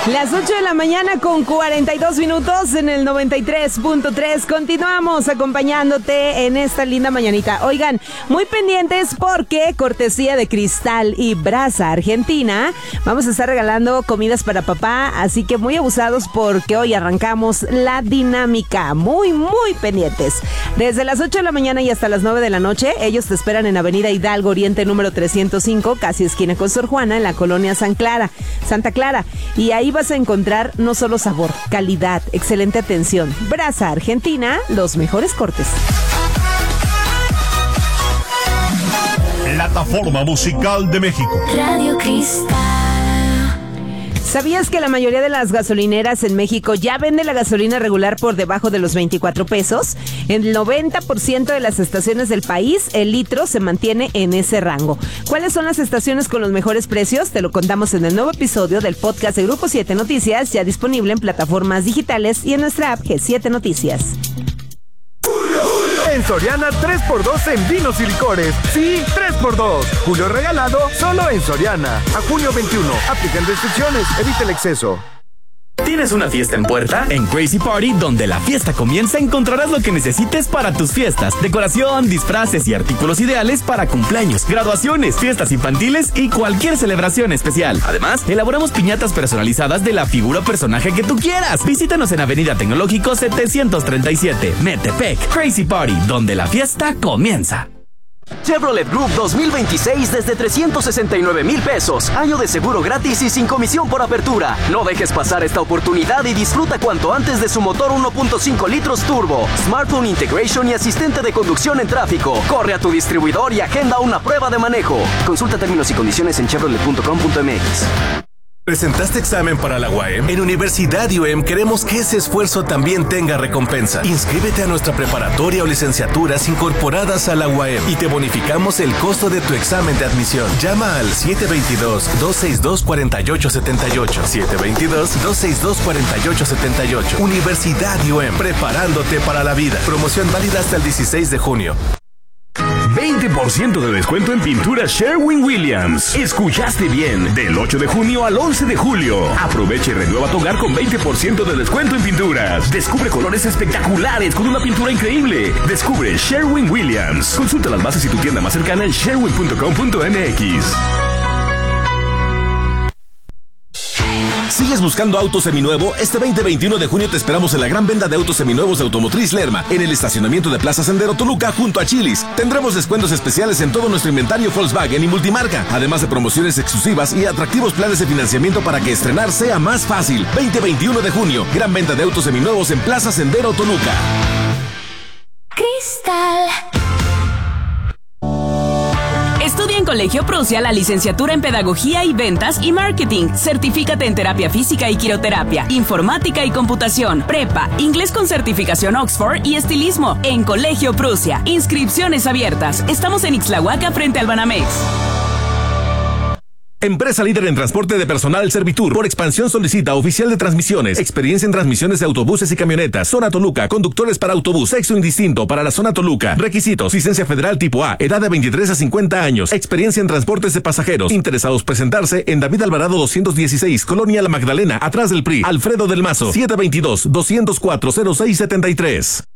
Las 8 de la mañana con 42 minutos en el 93.3. Continuamos acompañándote en esta linda mañanita. Oigan, muy pendientes porque cortesía de Cristal y Brasa Argentina, vamos a estar regalando comidas para papá, así que muy abusados porque hoy arrancamos la dinámica. Muy pendientes. Desde las 8 de la mañana y hasta las 9 de la noche, ellos te esperan en Avenida Hidalgo Oriente número 305, casi esquina con Sor Juana, en la colonia Santa Clara. Y ahí vas a encontrar no solo sabor, calidad, excelente atención. Brasa Argentina, los mejores cortes. Plataforma musical de México. Radio Cristal. ¿Sabías que la mayoría de las gasolineras en México ya vende la gasolina regular por debajo de los 24 pesos? En el 90% de las estaciones del país, el litro se mantiene en ese rango. ¿Cuáles son las estaciones con los mejores precios? Te lo contamos en el nuevo episodio del podcast de Grupo 7 Noticias, ya disponible en plataformas digitales y en nuestra app G7 Noticias. En Soriana 3x2 en vinos y licores. Sí, 3x2. Julio regalado solo en Soriana. A junio 21. Aplican restricciones. Evita el exceso. ¿Tienes una fiesta en puerta? En Crazy Party, donde la fiesta comienza, encontrarás lo que necesites para tus fiestas. Decoración, disfraces y artículos ideales para cumpleaños, graduaciones, fiestas infantiles y cualquier celebración especial. Además, elaboramos piñatas personalizadas de la figura o personaje que tú quieras. Visítanos en Avenida Tecnológico 737, Metepec. Crazy Party, donde la fiesta comienza. Chevrolet Group 2026 desde 369,000 pesos. Año de seguro gratis y sin comisión por apertura. No dejes pasar esta oportunidad y disfruta cuanto antes de su motor 1.5 litros turbo, smartphone integration y asistente de conducción en tráfico. Corre a tu distribuidor y agenda una prueba de manejo. Consulta términos y condiciones en chevrolet.com.mx. ¿Presentaste examen para la UAM? En Universidad UAM queremos que ese esfuerzo también tenga recompensa. Inscríbete a nuestra preparatoria o licenciaturas incorporadas a la UAM y te bonificamos el costo de tu examen de admisión. Llama al 722-262-4878. 722-262-4878. Universidad UAM, preparándote para la vida. Promoción válida hasta el 16 de junio. 20% de descuento en pintura Sherwin-Williams. Escuchaste bien. Del 8 de junio al 11 de julio. Aprovecha y renueva tu hogar con 20% de descuento en pinturas. Descubre colores espectaculares con una pintura increíble. Descubre Sherwin-Williams. Consulta las bases y tu tienda más cercana en sherwin.com.mx. ¿Sigues buscando auto seminuevo? Este 20-21 de junio te esperamos en la gran venta de autos seminuevos de Automotriz Lerma, en el estacionamiento de Plaza Sendero Toluca, junto a Chili's. Tendremos descuentos especiales en todo nuestro inventario Volkswagen y multimarca, además de promociones exclusivas y atractivos planes de financiamiento para que estrenar sea más fácil. 20-21 de junio, gran venta de autos seminuevos en Plaza Sendero Toluca. Cristal. Estudia en Colegio Prusia la licenciatura en Pedagogía y Ventas y Marketing. Certifícate en Terapia Física y Quiroterapia, Informática y Computación, Prepa, Inglés con certificación Oxford y Estilismo. En Colegio Prusia. Inscripciones abiertas. Estamos en Ixtlahuaca frente al Banamex. Empresa líder en transporte de personal Servitur. Por expansión solicita oficial de transmisiones. Experiencia en transmisiones de autobuses y camionetas. Zona Toluca. Conductores para autobús. Sexo indistinto para la zona Toluca. Requisitos. Licencia federal tipo A. Edad de 23 a 50 años. Experiencia en transportes de pasajeros. Interesados presentarse en David Alvarado 216. Colonia La Magdalena. Atrás del PRI. Alfredo del Mazo. 722-204-0673.